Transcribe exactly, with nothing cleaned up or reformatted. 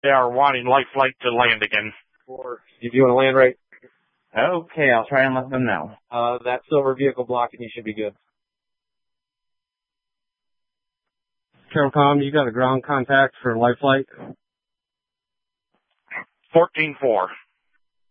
They are wanting life flight to land again. Or if you want to land right, Okay, I'll try and let them know. uh, that silver vehicle block, and you should be good. Carolcom, you got a ground contact for life flight? fourteen four.